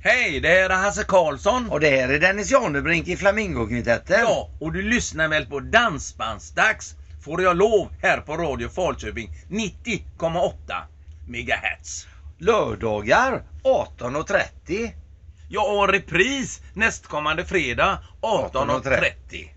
Hej, det här är Hasse Karlsson. Och det här är Dennis Janebrink i Flamingokvintetten. Ja, och du lyssnar väl på Dansbandsdags, får jag lov, här på Radio Falköping 90,8 megahertz. Lördagar 18:30. Ja, och repris nästkommande fredag 18:30.